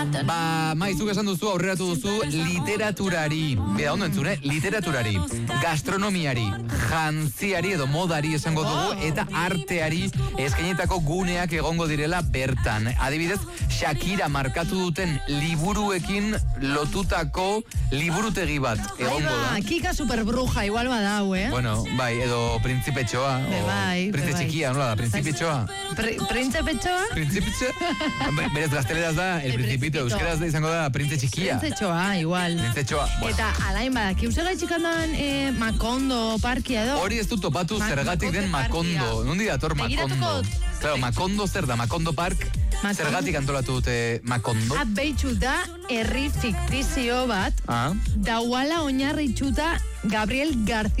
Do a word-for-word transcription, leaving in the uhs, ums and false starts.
Ba, maizuk esan duzu, aurreratu duzu, literaturari, beda ondo entzune, literaturari, gastronomiari, jantziari edo modari esango dugu, eta arteari eskainetako guneak egongo direla bertan. Adibidez, Shakira markatu duten liburuekin lotutako liburutegi bat egongo da. Aiba, Kika superbruja, igual badau, eh? Bueno, bai, edo Printzipetxoa. Be bai, be Printze bai. txikia, nola da, Printzipetxoa. Printzepetxoa? Printzipetxoa? Berez gazteleraz da, el Principito, euskeraz da izango da Printze txikia. Printzetxoa, igual. Printzetxoa, bueno. Eta alain badaki, usega txikandan eh, Makondo parkia edo? Hori ez du topatu Ma- zergatik den Makonde Makondo. parkia. Nundi dator Makondo? Begiratuko- Claro, Makondo zer da, Makondo Park, Makondo- zergatik antolatu dute Makondo? Ah, behitxu da herri fiktizio bat, Ah. dauala oinarri txuta Gabriel García